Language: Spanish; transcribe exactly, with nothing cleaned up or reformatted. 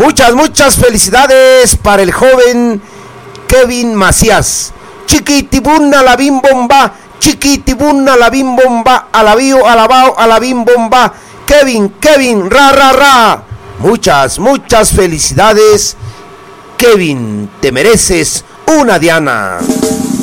Muchas, muchas felicidades para el joven Kevin Macías. Chiquitibuna la bim bomba, chiquitibuna la bim bomba, alabío, alabao, alabim bomba. Kevin, Kevin, ra, ra, ra. Muchas, muchas felicidades, Kevin. Te mereces una Diana.